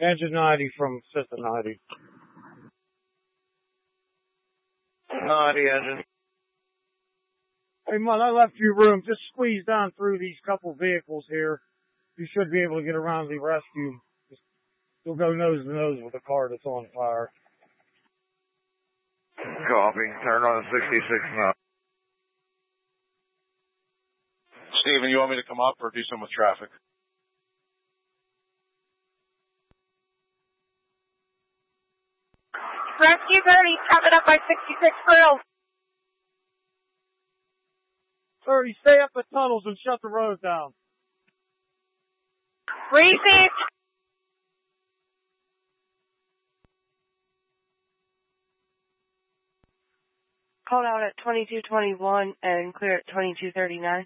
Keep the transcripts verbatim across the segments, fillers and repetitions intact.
Engine ninety from System ninety. ninety engine. Hey, Mud, I left you room. Just squeeze down through these couple vehicles here. You should be able to get around the rescue. Just, you'll go nose to nose with the car that's on fire. Copy. Turn on sixty-six now. Steven, you want me to come up or do some with traffic? Rescue thirty, coming up by sixty-six Grill. thirty, stay up the tunnels and shut the road down. Received. Called out at twenty-two twenty-one and clear at twenty-two thirty-nine.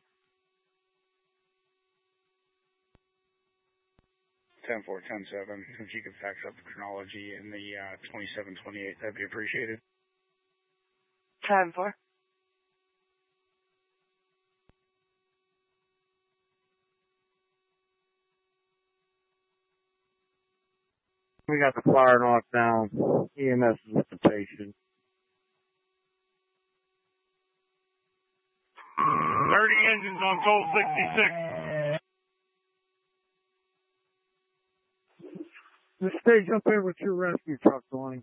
ten four, ten seven. If you could fax up the chronology in the uh, twenty-seven twenty-eight, that'd be appreciated. Time for. We got the fire knocked down. E M S is with the patient. thirty engines on Colt sixty-six. Just stay jump in with your rescue truck, Tony.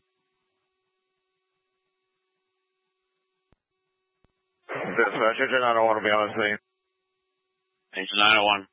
Dispatch, engine nine oh one will be on the scene. Engine nine oh one.